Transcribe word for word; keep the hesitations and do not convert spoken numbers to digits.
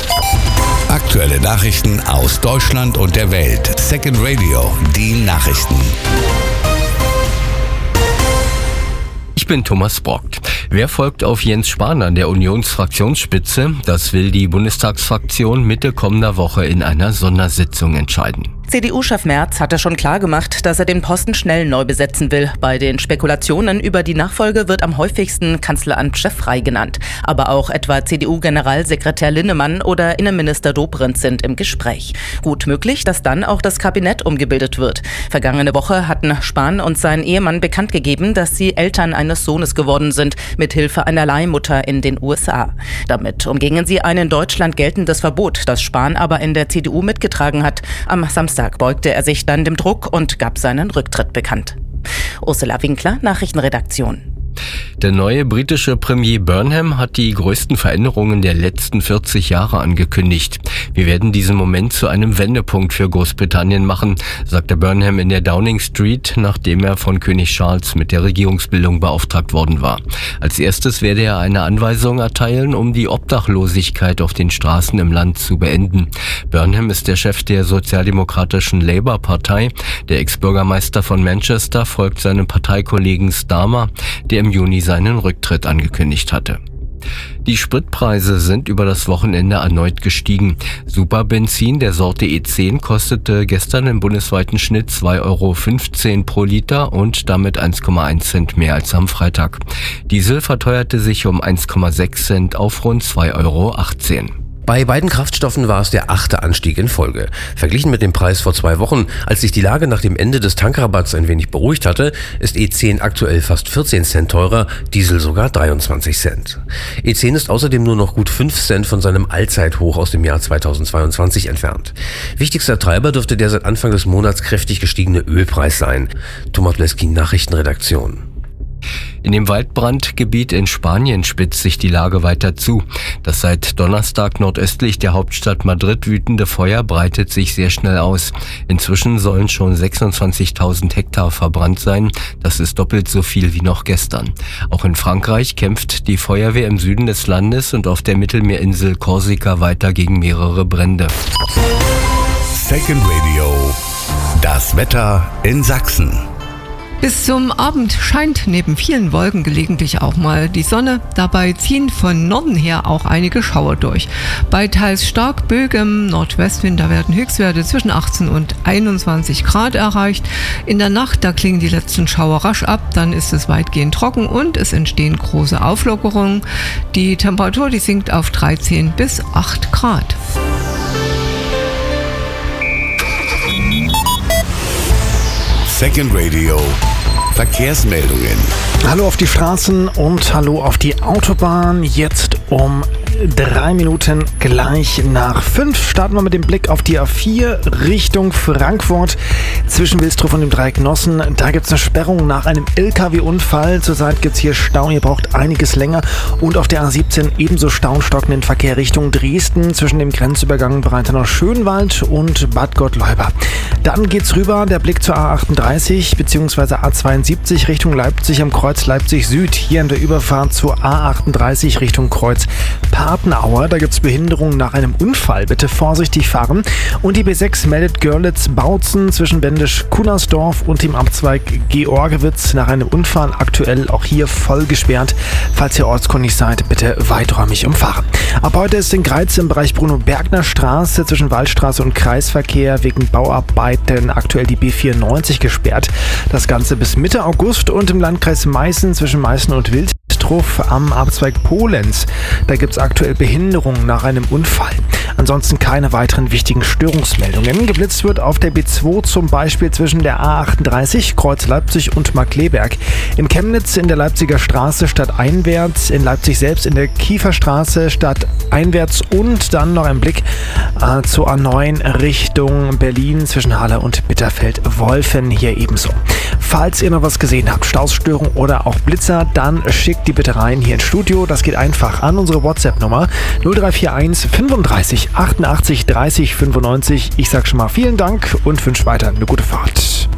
Aktuelle Nachrichten aus Deutschland und der Welt. Second Radio, die Nachrichten. Ich bin Thomas Brock. Wer folgt auf Jens Spahn an der Unionsfraktionsspitze? Das will die Bundestagsfraktion Mitte kommender Woche in einer Sondersitzung entscheiden. C D U-Chef Merz hatte schon klar gemacht, dass er den Posten schnell neu besetzen will. Bei den Spekulationen über die Nachfolge wird am häufigsten Kanzleramtschef Frey genannt. Aber auch etwa C D U-Generalsekretär Linnemann oder Innenminister Dobrindt sind im Gespräch. Gut möglich, dass dann auch das Kabinett umgebildet wird. Vergangene Woche hatten Spahn und sein Ehemann bekannt gegeben, dass sie Eltern eines Sohnes geworden sind, mit Hilfe einer Leihmutter in den U S A. Damit umgingen sie ein in Deutschland geltendes Verbot, das Spahn aber in der C D U mitgetragen hat. Am Samstag beugte er sich dann dem Druck und gab seinen Rücktritt bekannt. Ursula Winkler, Nachrichtenredaktion. Der neue britische Premier Burnham hat die größten Veränderungen der letzten vierzig Jahre angekündigt. Wir werden diesen Moment zu einem Wendepunkt für Großbritannien machen, sagte Burnham in der Downing Street, nachdem er von König Charles mit der Regierungsbildung beauftragt worden war. Als erstes werde er eine Anweisung erteilen, um die Obdachlosigkeit auf den Straßen im Land zu beenden. Burnham ist der Chef der sozialdemokratischen Labour-Partei. Der Ex-Bürgermeister von Manchester folgt seinem Parteikollegen Starmer, der im Juni seinen Rücktritt angekündigt hatte. Die Spritpreise sind über das Wochenende erneut gestiegen. Superbenzin der Sorte E zehn kostete gestern im bundesweiten Schnitt zwei Euro fünfzehn pro Liter und damit eins Komma eins Cent mehr als am Freitag. Diesel verteuerte sich um eins Komma sechs Cent auf rund zwei Euro achtzehn. Bei beiden Kraftstoffen war es der achte Anstieg in Folge. Verglichen mit dem Preis vor zwei Wochen, als sich die Lage nach dem Ende des Tankrabatts ein wenig beruhigt hatte, ist E zehn aktuell fast vierzehn Cent teurer, Diesel sogar dreiundzwanzig Cent. E zehn ist außerdem nur noch gut fünf Cent von seinem Allzeithoch aus dem Jahr zweitausendzweiundzwanzig entfernt. Wichtigster Treiber dürfte der seit Anfang des Monats kräftig gestiegene Ölpreis sein. Thomas Bleski, Nachrichtenredaktion. In dem Waldbrandgebiet in Spanien spitzt sich die Lage weiter zu. Das seit Donnerstag nordöstlich der Hauptstadt Madrid wütende Feuer breitet sich sehr schnell aus. Inzwischen sollen schon sechsundzwanzigtausend Hektar verbrannt sein. Das ist doppelt so viel wie noch gestern. Auch in Frankreich kämpft die Feuerwehr im Süden des Landes und auf der Mittelmeerinsel Korsika weiter gegen mehrere Brände. Second Radio, das Wetter in Sachsen. Bis zum Abend scheint neben vielen Wolken gelegentlich auch mal die Sonne. Dabei ziehen von Norden her auch einige Schauer durch. Bei teils stark böigem Nordwestwind, da werden Höchstwerte zwischen achtzehn und einundzwanzig Grad erreicht. In der Nacht, da klingen die letzten Schauer rasch ab, dann ist es weitgehend trocken und es entstehen große Auflockerungen. Die Temperatur, die sinkt auf dreizehn bis acht Grad. Second Radio, Verkehrsmeldungen. Hallo auf die Straßen und hallo auf die Autobahn. Jetzt um drei Minuten gleich nach fünf starten wir mit dem Blick auf die A vier Richtung Frankfurt zwischen Wilsdruff und dem Dreieck Nossen. Da gibt es eine Sperrung nach einem L K W-Unfall. Zurzeit gibt es hier Stau, ihr braucht einiges länger. Und auf der A siebzehn ebenso Stau und stockenden Verkehr Richtung Dresden zwischen dem Grenzübergang Breitenau-Schönwald und Bad Gottleuba. Dann geht's rüber, der Blick zur A achtunddreißig bzw. A zweiundsiebzig Richtung Leipzig am Kreuz Leipzig Süd. Hier in der Überfahrt zur A achtunddreißig Richtung Kreuz Papenauer. Da gibt es Behinderungen nach einem Unfall. Bitte vorsichtig fahren. Und die B sechs meldet Görlitz-Bautzen zwischen Bendisch-Kunnersdorf und dem Abzweig Georgewitz nach einem Unfall. Aktuell auch hier voll gesperrt. Falls ihr ortskundig seid, bitte weiträumig umfahren. Ab heute ist in Greiz im Bereich Bruno-Bergner-Straße zwischen Waldstraße und Kreisverkehr wegen Bauarbeiten aktuell die B vierundneunzig gesperrt. Das Ganze bis Mitte August und im Landkreis Meißen zwischen Meißen und Wilsdruff am Abzweig Polenz. Da gibt es aktuell Behinderungen nach einem Unfall. Ansonsten keine weiteren wichtigen Störungsmeldungen. Geblitzt wird auf der B zwei zum Beispiel zwischen der A achtunddreißig Kreuz Leipzig und Markleberg. In Chemnitz in der Leipziger Straße stadteinwärts, in Leipzig selbst in der Kieferstraße stadteinwärts und dann noch ein Blick äh, zur A neun Richtung Berlin zwischen Halle und Bitterfeld-Wolfen hier ebenso. Falls ihr noch was gesehen habt, Stausstörung oder auch Blitzer, dann schickt die bitte rein hier ins Studio. Das geht einfach an unsere WhatsApp-Nummer null drei vier eins fünfunddreißig achtundachtzig dreißig fünfundneunzig. Ich sag schon mal vielen Dank und wünsche weiter eine gute Fahrt.